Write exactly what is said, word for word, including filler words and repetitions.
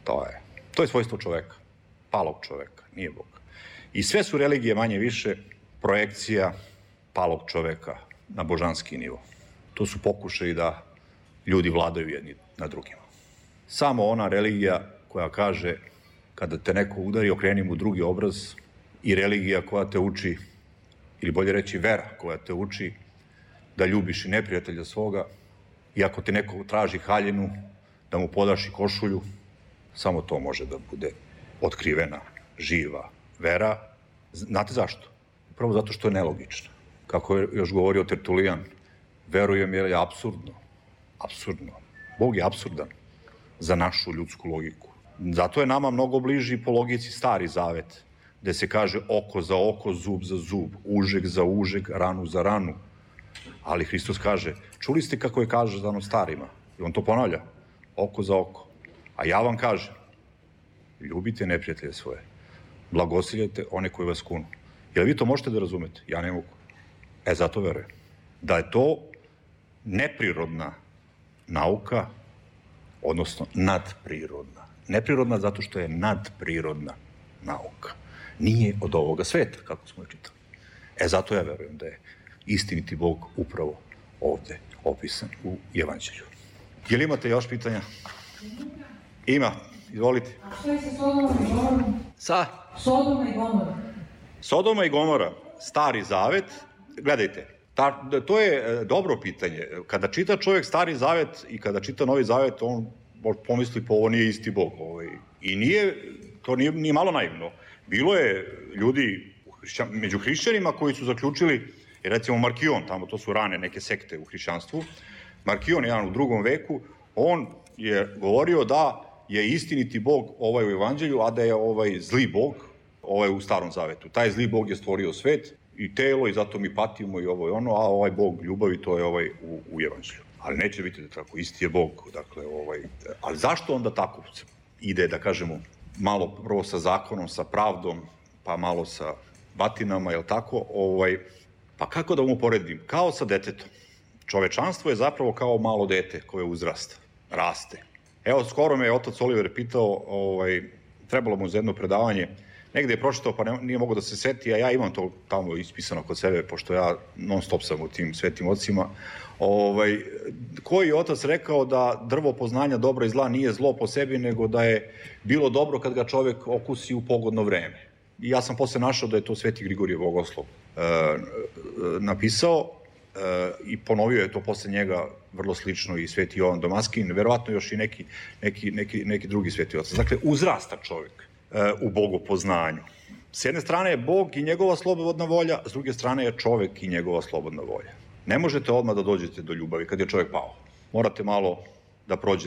To je, to je svojstvo čoveka, palog čoveka, nije Bog. I sve su religije manje više projekcija palog čoveka na božanski nivo. To su pokušaji da ljudi vladaju jedni na drugima. Samo ona religija koja kaže kada te neko udari, okreni mu drugi obraz, i religija koja te uči, ili bolje reći vera koja te uči da ljubiš i neprijatelja svoga, i ako te neko traži haljinu, da mu podaš i košulju, samo to može da bude otkrivena, živa vera. Znate zašto? Upravo zato što je nelogična. Kako je još govorio Tertulijan, verujem jer je apsurdno. Apsurdno. Bog je apsurdan za našu ljudsku logiku. Zato je nama mnogo bliži po logici Stari Zavet, gde se kaže oko za oko, zub za zub, užeg za užeg, ranu za ranu. Ali Hristos kaže, čuli ste kako je kaže za ono starima? I on to ponavlja, oko za oko. A ja vam kažem, ljubite neprijatelje svoje, blagosiljajte one koji vas kunu. Jel vi to možete da razumete? Ja ne mogu. E, zato verujem. Da je to neprirodna nauka, odnosno nadprirodna. Neprirodna zato što je nadprirodna nauka. Nije od ovoga sveta, kako smo je čitali. E, zato ja verujem da je istiniti Bog upravo ovde opisan u Evanđelju. Jel imate još pitanja? Ima, izvolite. A što je sa Sodomom i Gomorom? Sa? Sodoma i Gomora. Sodoma i Gomora, Stari Zavet, gledajte, ta, to je dobro pitanje. Kada čita čovjek Stari Zavet i kada čita Novi Zavet, on pomisli pa ovo nije isti Bog. Ovaj. I nije, to nije, nije malo naivno. Bilo je ljudi među hrišćanima koji su zaključili, recimo Markion, tamo to su rane neke sekte u hrišćanstvu, Markion, jedan u drugom veku, on je govorio da je istiniti Bog ovaj u Evanđelju, a da je ovaj zli Bog ovaj u Starom Zavetu. Taj zli Bog je stvorio svet i telo i zato mi patimo i ovo i ono, a ovaj Bog ljubavi to je ovaj u, u Evanđelju. Ali neće biti da tako, isti je Bog, dakle, ovaj, ali zašto onda tako ide, da kažemo, malo prvo sa zakonom, sa pravdom, pa malo sa batinama, jel tako, ovaj, pa kako da mu poredim? Kao sa detetom. Čovečanstvo je zapravo kao malo dete koje uzrasta, raste. Evo, skoro me je otac Oliver pitao, ovaj, trebalo mu za jedno predavanje, negde je pročitao pa ne, nije mogo da se seti, a ja imam to tamo ispisano kod sebe, pošto ja non stop sam u tim svetim ocima, ovaj, koji je otac rekao da drvo poznanja dobra i zla nije zlo po sebi, nego da je bilo dobro kad ga čovek okusi u pogodno vreme. I ja sam posle našao da je to Sveti Grigorije Bogoslov e, napisao e, i ponovio je to posle njega vrlo slično i Sveti Jovan Damaskin, verovatno još i neki, neki, neki, neki drugi sveti otac. Dakle, uzrasta čovek e, u bogopoznanju. S jedne strane je Bog i njegova slobodna volja, s druge strane je čovek i njegova slobodna volja. Ne možete odmah da dođete do ljubavi kad je čovek pao. Morate malo da prođete